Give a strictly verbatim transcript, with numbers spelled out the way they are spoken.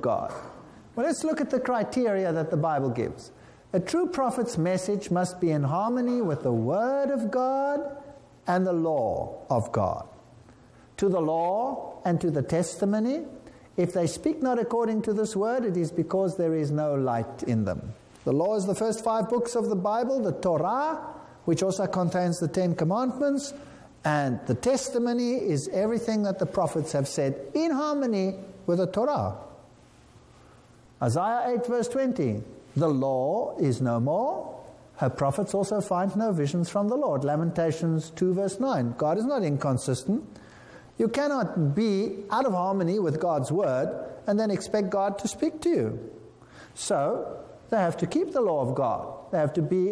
God. Well, let's look at the criteria that the Bible gives. A true prophet's message must be in harmony with the Word of God and the law of God. To the law and to the testimony, if they speak not according to this word, it is because there is no light in them. The law is the first five books of the Bible, the Torah, which also contains the Ten Commandments, and the testimony is everything that the prophets have said in harmony with the Torah. Isaiah eight verse twenty, the law is no more. Her prophets also find no visions from the Lord. Lamentations two verse nine, God is not inconsistent. You cannot be out of harmony with God's word and then expect God to speak to you. So, they have to keep the law of God. They have to be